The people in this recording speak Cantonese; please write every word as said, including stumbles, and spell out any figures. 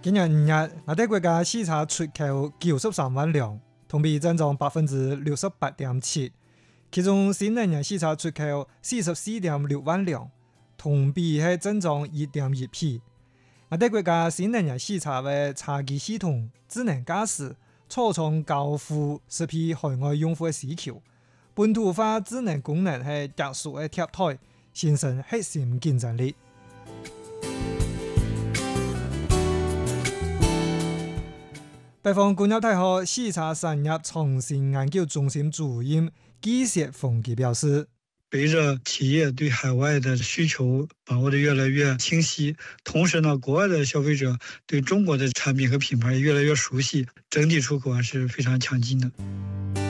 今年五月，我哋國家汽車出口九十三萬輛，同比增長百分之六十八點七。其中新能源汽車出口四十四點六萬輛，同比係增長一點一倍。我哋國家新能源汽車嘅車機系統、智能駕駛、車窗交付適配海外用戶嘅需求，本土化智能功能係加速嘅貼台，形成核心競爭力。北方工業大學汽車產業創新研究中心主任季雪峰表示， 隨着企業對海外的需求把握得越來越清晰，同時呢，國外的消費者對中國的產品和品牌越來越熟悉，整體出口還是非常強勁的。